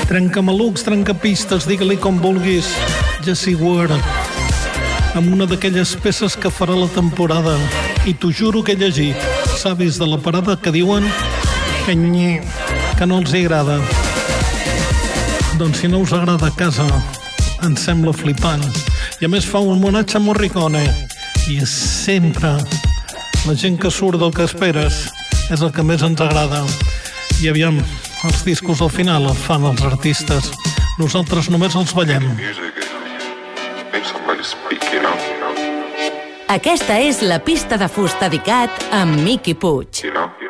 Trencamalucs, trencapistes, digue-li com vulguis. Jessie Ware, amb una d'aquelles peces que farà la temporada. I t'ho juro que he llegit savis de la parada que diuen que no els agrada. Doncs si no us agrada a casa, em sembla flipant. I a més fa un homenatge a Morricone. I és sempre la gent que surt del que esperes és el que més ens agrada. I aviam, els discos al final els fan els artistes. Nosaltres només els ballem. Aquesta és la pista de fusta d'Icat amb Miqui Puig.